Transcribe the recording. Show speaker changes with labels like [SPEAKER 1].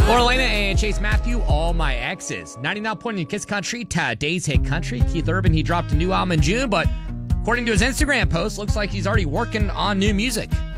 [SPEAKER 1] Elena and Chase Matthew, All My Exes. 99 point in Kiss Country, today's hit country. Keith Urban, he dropped a new album in June, but according to his Instagram post, looks like he's already working on new music.